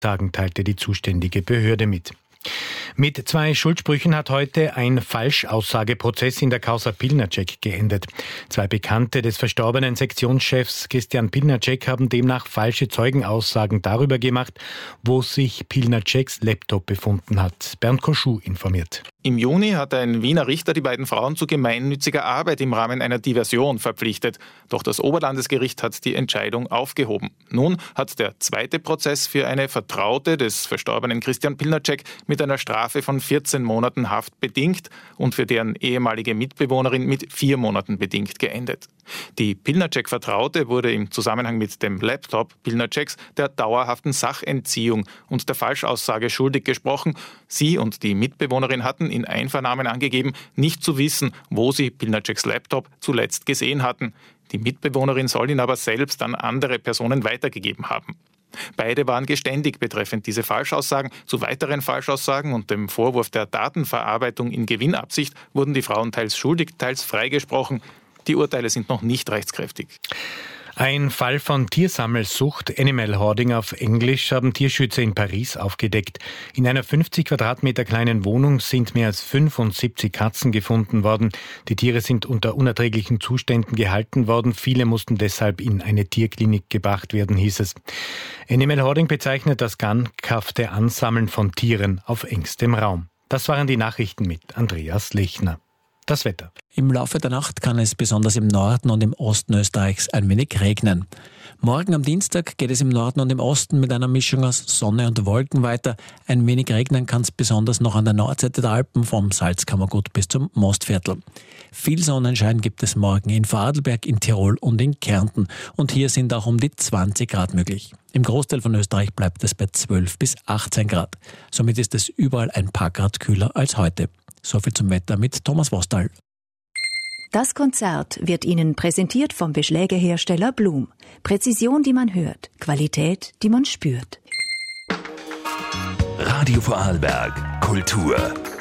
Tagen teilte die zuständige Behörde mit. Mit 2 Schuldsprüchen hat heute ein Falschaussageprozess in der Causa Pilnacek geendet. 2 Bekannte des verstorbenen Sektionschefs Christian Pilnacek haben demnach falsche Zeugenaussagen darüber gemacht, wo sich Pilnaceks Laptop befunden hat. Bernd Koschuh informiert. Im Juni hat ein Wiener Richter die beiden Frauen zu gemeinnütziger Arbeit im Rahmen einer Diversion verpflichtet. Doch das Oberlandesgericht hat die Entscheidung aufgehoben. Nun hat der zweite Prozess für eine Vertraute des verstorbenen Christian Pilnacek mit einer Strafe von 14 Monaten Haft bedingt und für deren ehemalige Mitbewohnerin mit 4 Monaten bedingt geendet. Die Pilnacek-Vertraute wurde im Zusammenhang mit dem Laptop Pilnaceks der dauerhaften Sachentziehung und der Falschaussage schuldig gesprochen. Sie und die Mitbewohnerin hatten in Einvernahmen angegeben, nicht zu wissen, wo sie Pilnaceks Laptop zuletzt gesehen hatten. Die Mitbewohnerin soll ihn aber selbst an andere Personen weitergegeben haben. Beide waren geständig betreffend diese Falschaussagen. Zu weiteren Falschaussagen und dem Vorwurf der Datenverarbeitung in Gewinnabsicht wurden die Frauen teils schuldig, teils freigesprochen. Die Urteile sind noch nicht rechtskräftig. Ein Fall von Tiersammelsucht, Animal Hoarding auf Englisch, haben Tierschützer in Paris aufgedeckt. In einer 50 Quadratmeter kleinen Wohnung sind mehr als 75 Katzen gefunden worden. Die Tiere sind unter unerträglichen Zuständen gehalten worden. Viele mussten deshalb in eine Tierklinik gebracht werden, hieß es. Animal Hoarding bezeichnet das krankhafte Ansammeln von Tieren auf engstem Raum. Das waren die Nachrichten mit Andreas Lechner. Das Wetter. Im Laufe der Nacht kann es besonders im Norden und im Osten Österreichs ein wenig regnen. Morgen am Dienstag geht es im Norden und im Osten mit einer Mischung aus Sonne und Wolken weiter. Ein wenig regnen kann es besonders noch an der Nordseite der Alpen vom Salzkammergut bis zum Mostviertel. Viel Sonnenschein gibt es morgen in Vorarlberg, in Tirol und in Kärnten. Und hier sind auch um die 20 Grad möglich. Im Großteil von Österreich bleibt es bei 12 bis 18 Grad. Somit ist es überall ein paar Grad kühler als heute. Soviel zum Wetter mit Thomas Wostal. Das Konzert wird Ihnen präsentiert vom Beschlägehersteller Blum. Präzision, die man hört. Qualität, die man spürt. Radio Vorarlberg. Kultur.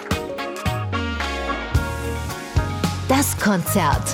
Das Konzert.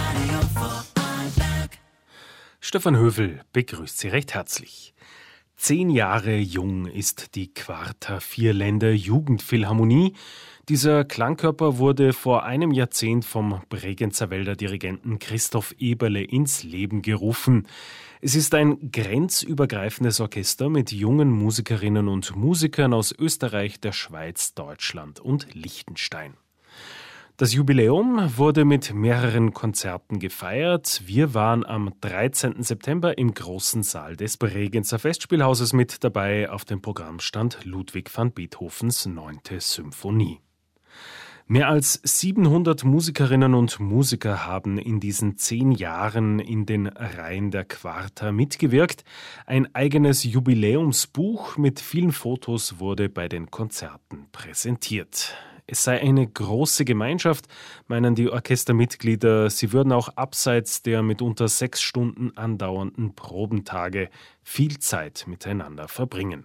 Stefan Hövel begrüßt Sie recht herzlich. 10 Jahre jung ist die Quarta Vierländer Jugendphilharmonie. Dieser Klangkörper wurde vor einem Jahrzehnt vom Bregenzer Wälder Dirigenten Christoph Eberle ins Leben gerufen. Es ist ein grenzübergreifendes Orchester mit jungen Musikerinnen und Musikern aus Österreich, der Schweiz, Deutschland und Liechtenstein. Das Jubiläum wurde mit mehreren Konzerten gefeiert. Wir waren am 13. September im großen Saal des Bregenzer Festspielhauses mit dabei. Auf dem Programm stand Ludwig van Beethovens 9. Symphonie. Mehr als 700 Musikerinnen und Musiker haben in diesen 10 Jahren in den Reihen der Quarta mitgewirkt. Ein eigenes Jubiläumsbuch mit vielen Fotos wurde bei den Konzerten präsentiert. Es sei eine große Gemeinschaft, meinen die Orchestermitglieder. Sie würden auch abseits der mitunter 6 Stunden andauernden Probentage viel Zeit miteinander verbringen.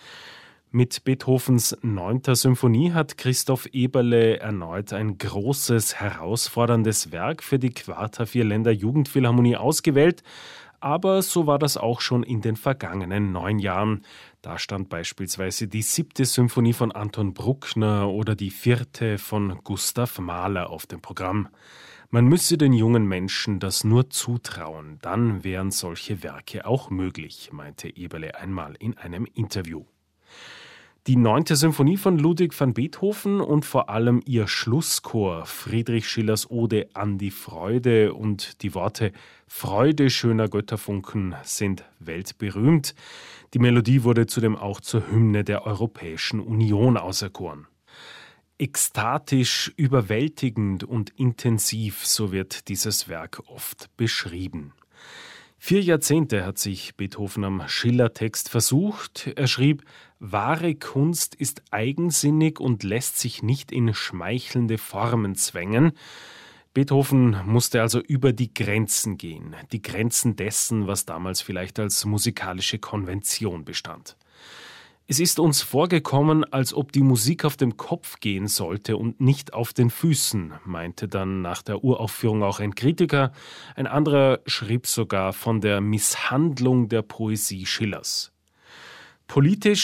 Mit Beethovens 9. Symphonie hat Christoph Eberle erneut ein großes, herausforderndes Werk für die Quarta Vierländer Jugendphilharmonie ausgewählt. Aber so war das auch schon in den vergangenen 9 Jahren. Da stand beispielsweise die 7. Symphonie von Anton Bruckner oder die 4. von Gustav Mahler auf dem Programm. Man müsse den jungen Menschen das nur zutrauen, dann wären solche Werke auch möglich, meinte Eberle einmal in einem Interview. Die 9. Symphonie von Ludwig van Beethoven und vor allem ihr Schlusschor, Friedrich Schillers Ode an die Freude und die Worte Freude schöner Götterfunken sind weltberühmt. Die Melodie wurde zudem auch zur Hymne der Europäischen Union auserkoren. Ekstatisch, überwältigend und intensiv, so wird dieses Werk oft beschrieben. 4 Jahrzehnte hat sich Beethoven am Schiller-Text versucht. Er schrieb, wahre Kunst ist eigensinnig und lässt sich nicht in schmeichelnde Formen zwängen. Beethoven musste also über die Grenzen gehen, die Grenzen dessen, was damals vielleicht als musikalische Konvention bestand. Es ist uns vorgekommen, als ob die Musik auf dem Kopf gehen sollte und nicht auf den Füßen, meinte dann nach der Uraufführung auch ein Kritiker. Ein anderer schrieb sogar von der Misshandlung der Poesie Schillers. Politisch